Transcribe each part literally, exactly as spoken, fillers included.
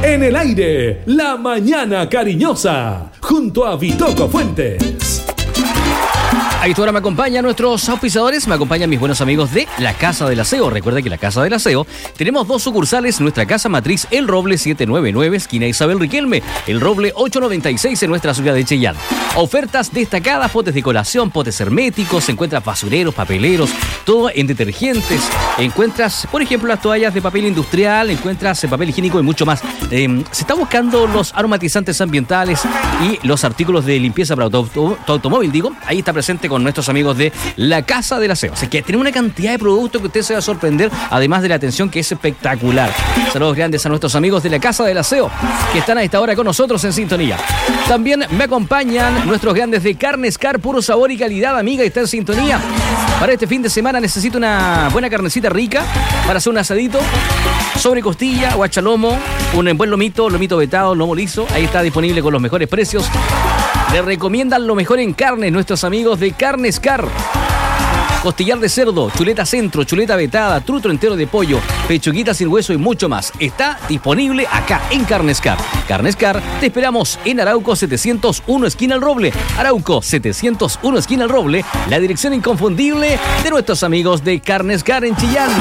En el aire, la mañana cariñosa, junto a Vitoco Fuentes. A esta hora me acompañan nuestros auspiciadores, me acompañan mis buenos amigos de La Casa del Aseo. Recuerda que La Casa del Aseo tenemos dos sucursales, nuestra casa matriz El Roble setecientos noventa y nueve, esquina Isabel Riquelme, El Roble ochocientos noventa y seis en nuestra ciudad de Chillán. Ofertas destacadas, potes de colación, potes herméticos, encuentras basureros, papeleros, todo en detergentes. Encuentras, por ejemplo, las toallas de papel industrial, encuentras papel higiénico y mucho más. Eh, se está buscando los aromatizantes ambientales y los artículos de limpieza para tu, tu, tu automóvil, digo. Ahí está presente con nuestros amigos de La Casa del Aseo. Así que tiene una cantidad de productos que usted se va a sorprender, además de la atención que es espectacular. Saludos grandes a nuestros amigos de La Casa del Aseo, que están a esta hora con nosotros en sintonía. También me acompañan nuestros grandes de Carnes Car, puro sabor y calidad, amiga, y está en sintonía. Para este fin de semana necesito una buena carnecita rica para hacer un asadito, sobre costilla, guachalomo, un buen lomito, lomito vetado, lomo liso. Ahí está disponible con los mejores precios. Le recomiendan lo mejor en carne nuestros amigos de Carnes Car. Costillar de cerdo, chuleta centro, chuleta vetada, truto entero de pollo, pechuguita sin hueso y mucho más. Está disponible acá en Carnes Car. Carnes Car, te esperamos en Arauco setecientos uno, esquina El Roble. Arauco setecientos uno, esquina El Roble. La dirección inconfundible de nuestros amigos de Carnes Car en Chillán.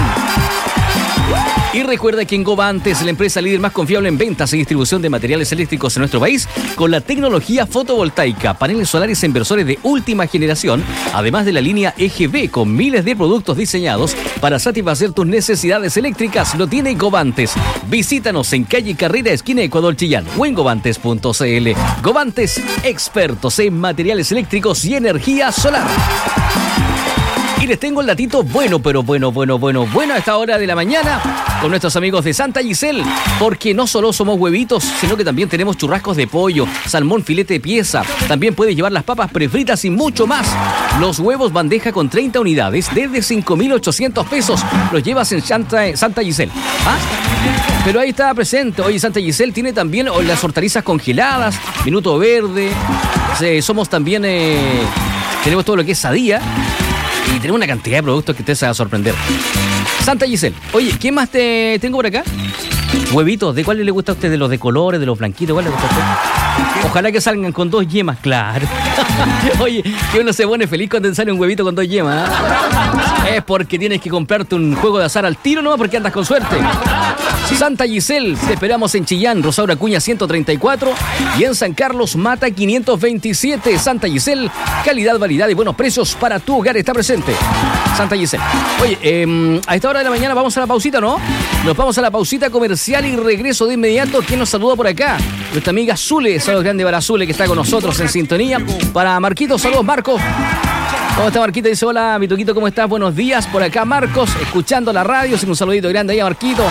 Y recuerda que en Govantes, la empresa líder más confiable en ventas y distribución de materiales eléctricos en nuestro país, con la tecnología fotovoltaica, paneles solares e inversores de última generación, además de la línea E G B con miles de productos diseñados para satisfacer tus necesidades eléctricas, lo tiene Govantes. Visítanos en calle Carrera, esquina Ecuador Chillán, o en govantes punto cl. Govantes, expertos en materiales eléctricos y energía solar. Y les tengo el datito bueno, pero bueno, bueno, bueno, bueno a esta hora de la mañana con nuestros amigos de Santa Giselle, porque no solo somos huevitos, sino que también tenemos churrascos de pollo, salmón filete de pieza, también puedes llevar las papas prefritas y mucho más. Los huevos bandeja con treinta unidades desde cinco mil ochocientos pesos, los llevas en Santa, Santa Giselle. ¿Ah? Pero ahí está presente. Oye, Santa Giselle tiene también las hortalizas congeladas, minuto verde, eh, somos también, eh, tenemos todo lo que es sadía. Y tenemos una cantidad de productos que usted se va a sorprender. Santa Giselle. Oye, ¿qué más te tengo por acá? Huevitos. ¿De cuáles le gusta a usted? ¿De los de colores, de los blanquitos? ¿Cuál le gusta a usted? Ojalá que salgan con dos yemas, claro. Oye, que uno se pone feliz cuando sale un huevito con dos yemas, ¿eh? Es porque tienes que comprarte un juego de azar al tiro, ¿no? Porque andas con suerte. Santa Giselle, te esperamos en Chillán, Rosaura Acuña ciento treinta y cuatro y en San Carlos Mata quinientos veintisiete. Santa Giselle, calidad, validad y buenos precios para tu hogar está presente. Santa Giselle. Oye, eh, a esta hora de la mañana vamos a la pausita, ¿no? Nos vamos a la pausita comercial y regreso de inmediato. ¿Quién nos saluda por acá? Nuestra amiga Zule, saludos grande para Zule, que está con nosotros en sintonía. Para Marquito, saludos Marcos. ¿Cómo está Marquito? Dice, hola, mi Toquito, ¿cómo estás? Buenos días. Por acá Marcos, escuchando la radio. Un saludito grande ahí a Marquito.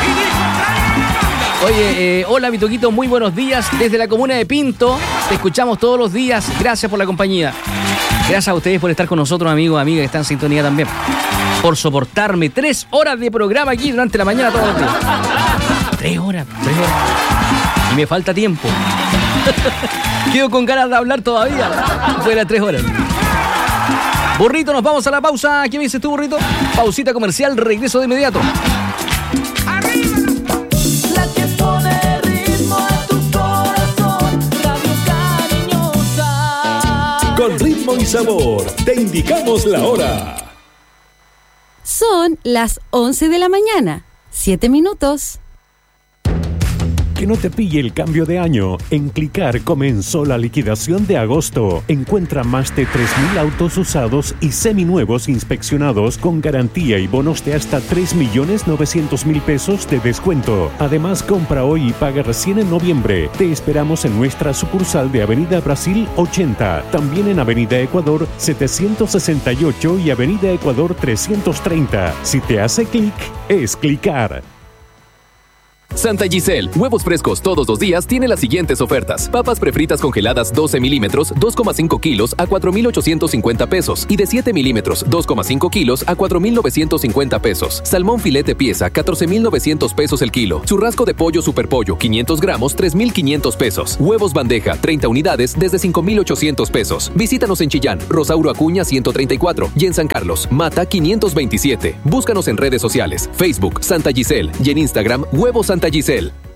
Oye, eh, hola, mi Toquito, muy buenos días. Desde la comuna de Pinto, te escuchamos todos los días. Gracias por la compañía. Gracias a ustedes por estar con nosotros, amigos, amigas, que están en sintonía también. Por soportarme tres horas de programa aquí durante la mañana todos los días. Tres horas, tres horas. Y me falta tiempo. Quedo con ganas de hablar todavía. Fuera tres horas. Burrito, nos vamos a la pausa. ¿Qué me dices tú, Burrito? Pausita comercial, regreso de inmediato. La que pone ritmo a tu corazón, Radio Cariñosa. Con ritmo y sabor, te indicamos la hora. Son las once de la mañana, siete minutos. Que no te pille el cambio de año. En Clicar comenzó la liquidación de agosto. Encuentra más de tres mil autos usados y seminuevos inspeccionados con garantía y bonos de hasta tres millones novecientos mil pesos de descuento. Además, compra hoy y paga recién en noviembre. Te esperamos en nuestra sucursal de Avenida Brasil ochenta. También en Avenida Ecuador setecientos sesenta y ocho y Avenida Ecuador trescientos treinta. Si te hace clic, es Clicar. Santa Giselle, huevos frescos todos los días tiene las siguientes ofertas. Papas prefritas congeladas doce milímetros, dos coma cinco kilos a cuatro mil ochocientos cincuenta pesos. Y de siete milímetros, dos coma cinco kilos a cuatro mil novecientos cincuenta pesos. Salmón filete pieza, catorce mil novecientos pesos el kilo. Churrasco de pollo superpollo, quinientos gramos, tres mil quinientos pesos. Huevos bandeja, treinta unidades desde cinco mil ochocientos pesos. Visítanos en Chillán, Rosauro Acuña ciento treinta y cuatro y en San Carlos, Mata quinientos veintisiete. Búscanos en redes sociales, Facebook Santa Giselle y en Instagram Huevos Santa Giselle.